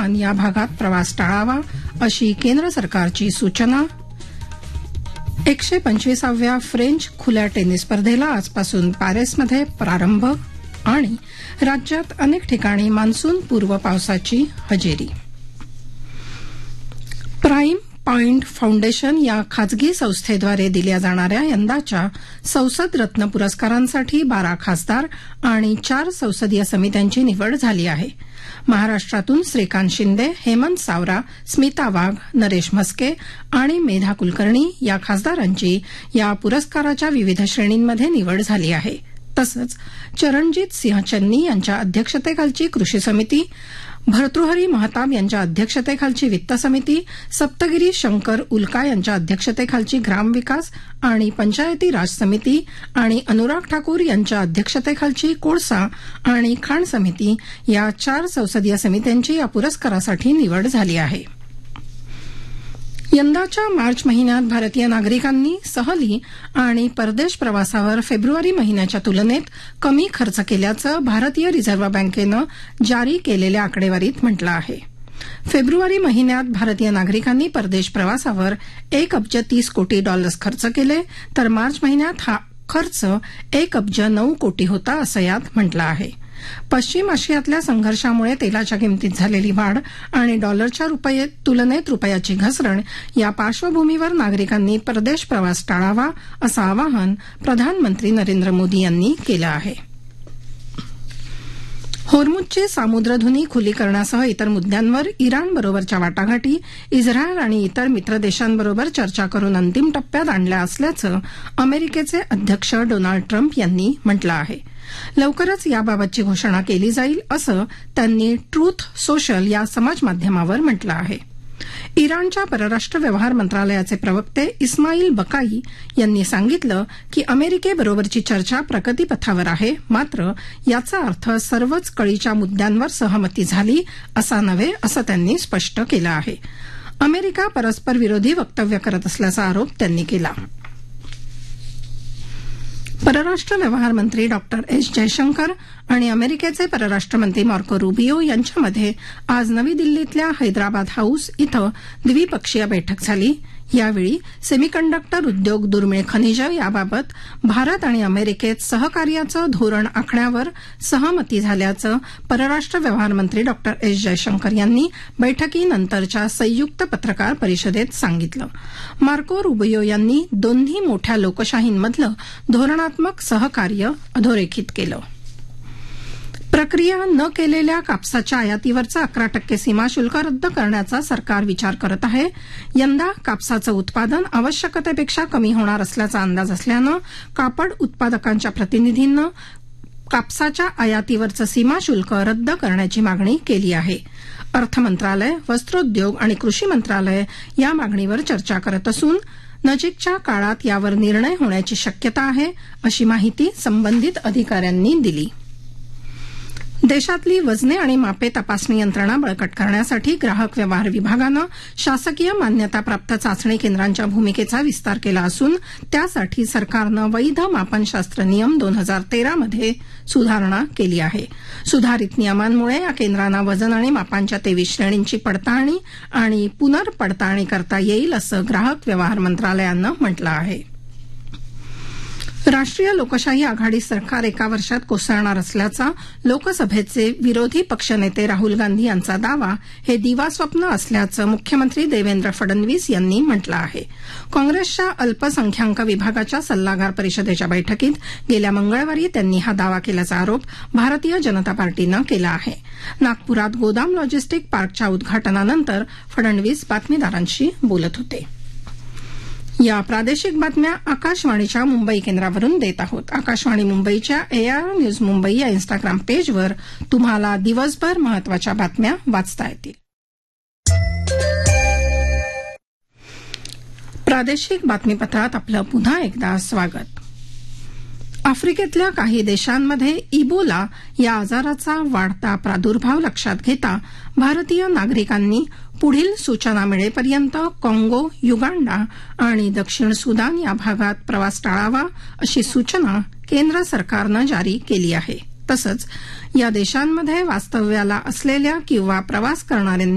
सुदान या भागात प्रवास टाळावा अशी केंद्र सरकारची सूचना. 125व्या फ्रेंच खुल्या टेनिस स्पर्धेला आजपासून पॅरिसमध्ये प्रारंभ आणि राज्यात अनेक ठिकाणी मान्सून पूर्व पावसाची हजेरी. प्राईम पॉइंट फाउंडेशन या खाजगी संस्थेद्वारे दिल्या जाणाऱ्या यंदाच्या संसद रत्न पुरस्कारांसाठी 12 खासदार आणि 4 संसदीय समित्यांची निवड झाली आहे. महाराष्ट्रातून श्रीकांत शिंदे, हेमंत सावरा, स्मिता वाघ, नरेश म्हस्के आणि मेधा कुलकर्णी या खासदारांची या पुरस्काराच्या विविध श्रेणींमध्ये निवड झाली आहे. तसंच चरणजित सिंह चन्नी यांच्या अध्यक्षतेखालची कृषी समिती, भर्तृहरी महताब यांच्या अध्यक्षतेखालची वित्त समिती, सप्तगिरी शंकर उल्का यांच्या अध्यक्षतेखालची ग्रामविकास आणि पंचायती राज समिती आणि अनुराग ठाकूर यांच्या अध्यक्षतेखालची कोळसा आणि खाण समिती या 4 संसदीय समित्यांची या पुरस्कारासाठी निवड झाली आहे. यंदाच्या मार्च महिन्यात भारतीय नागरिकांनी सहली आणि परदेश प्रवासावर फेब्रुवारी महिन्याच्या तुलनेत कमी खर्च केल्याचं भारतीय रिझर्व्ह बँकेनं जारी केलेल्या आकडेवारीत म्हटलं आहे. फेब्रुवारी महिन्यात भारतीय नागरिकांनी परदेश प्रवासावर $1.30 कोटी खर्च केले, तर मार्च महिन्यात हा खर्च $1.09 कोटी होता असं यात म्हटलं आहे. पश्चिम आशियातल्या संघर्षामुळे तेलाच्या किमतीत झालेली वाढ आणि डॉलरच्या तुलनेत रुपयाची घसरण या पार्श्वभूमीवर नागरिकांनी परदेश प्रवास टाळावा असं आवाहन प्रधानमंत्री नरेंद्र मोदी यांनी केलं आहे. होर्मुझची सामुद्रधुनी खुली करण्यासह इतर मुद्द्यांवर इराणबरोबरच्या वाटाघाटी इस्रायल आणि इतर मित्र देशांबरोबर चर्चा करून अंतिम टप्प्यात आणल्या असल्याचं अमेरिकेचे अध्यक्ष डोनाल्ड ट्रम्प यांनी म्हटलं आहे. लवकरच याबाबतची घोषणा केली जाईल असं त्यांनी ट्रूथ सोशल या समाजमाध्यमावर म्हटलं आहे. इराणच्या परराष्ट्र व्यवहार मंत्रालयाचे प्रवक्ते इस्माईल बकाई यांनी सांगितलं की अमेरिकेबरोबरची चर्चा प्रगतीपथावर आहे, मात्र याचा अर्थ सर्वच कळीच्या मुद्द्यांवर सहमती झाली असा नव्हे असं त्यांनी स्पष्ट केलं आहे. अमेरिका परस्पर विरोधी वक्तव्य करत असल्याचा आरोप त्यांनी केला. परराष्ट्र व्यवहार मंत्री डॉक्टर एस जयशंकर आणि अमेरिकेचे परराष्ट्र मंत्री मार्को रुबियो यांच्यामध्ये आज नवी दिल्लीतल्या हैदराबाद हाऊस इथं द्विपक्षीय बैठक झाली. यावेळी सेमीकंडक्टर उद्योग, दुर्मिळ खनिजं याबाबत भारत आणि अमेरिकेत सहकार्याचं धोरण आखण्यावर सहमती झाल्याचं परराष्ट्र व्यवहार मंत्री डॉक्टर एस जयशंकर यांनी बैठकीनंतरच्या संयुक्त पत्रकार परिषदेत सांगितलं. मार्को रुबियो यांनी दोन्ही मोठ्या लोकशाहींमधलं धोरणात्मक सहकार्य अधोरेखित केलं. प्रक्रिया न केलेल्या कापसाच्या आयातीवरचं 11% सीमाशुल्क रद्द करण्याचा सरकार विचार करत आहे. यंदा कापसाचं उत्पादन आवश्यकतेपेक्षा कमी होणार असल्याचा अंदाज असल्यानं कापड उत्पादकांच्या प्रतिनिधींनी कापसाच्या आयातीवरचं सीमाशुल्क रद्द करण्याची मागणी केली आहे. अर्थ मंत्रालय, वस्त्रोद्योग आणि कृषी मंत्रालय या मागणीवर चर्चा करत असून नजीकच्या काळात यावर निर्णय होण्याची शक्यता आहे अशी माहिती संबंधित अधिकाऱ्यांनी दिली. देशातली वजने आणि मापे तपासणी यंत्रणा बळकट करण्यासाठी ग्राहक व्यवहार विभागानं शासकीय मान्यताप्राप्त चाचणी केंद्रांच्या भूमिकेचा विस्तार केला असून त्यासाठी सरकारनं वैध मापनशास्त्र नियम 2013 मध्ये सुधारणा केली आहे. सुधारित नियमांमुळे या केंद्रांना वजन आणि मापांच्या 23 श्रेणींची पडताळणी आणि पुनर्पडताळणी करता येईल असं ग्राहक व्यवहार मंत्रालयानं म्हटलं आहे. राष्ट्रीय लोकशाही आघाडी सरकार एका वर्षात कोसळणार असल्याचा लोकसभेचे विरोधी पक्षनेते राहुल गांधी यांचा दावा हे दिवास्वप्न असल्याचं मुख्यमंत्री देवेंद्र फडणवीस यांनी म्हटलं आहे. काँग्रेसच्या अल्पसंख्याक विभागाच्या सल्लागार परिषदेच्या बैठकीत गेल्या मंगळवारी त्यांनी हा दावा केल्याचा आरोप भारतीय जनता पार्टीनं केला आहे. नागपुरात गोदाम लॉजिस्टिक पार्कच्या उद्घाटनानंतर फडणवीस बातमीदारांशी बोलत होते. या प्रादेशिक बातम्या आकाशवाणीच्या मुंबई केंद्रावरून देत आहोत. आकाशवाणी मुंबईच्या AIR न्यूज मुंबई या इन्स्टाग्राम पेजवर तुम्हाला दिवसभर महत्वाच्या बातम्या वाचता येतील. प्रादेशिक बातमीपत्रात आपलं पुन्हा एकदा स्वागत. आफ्रिकेतल्या काही देशांमध्ये इबोला या आजाराचा वाढता प्रादुर्भाव लक्षात घेता भारतीय नागरिकांनी पुढील सूचना मिळेपर्यंत काँगो, युगांडा आणि दक्षिण सुदान या भागात प्रवास टाळावा अशी सूचना केंद्र सरकारनं जारी केली आहे. तसंच या देशांमध्ये वास्तव्याला असलेल्या किंवा प्रवास करणाऱ्यांनी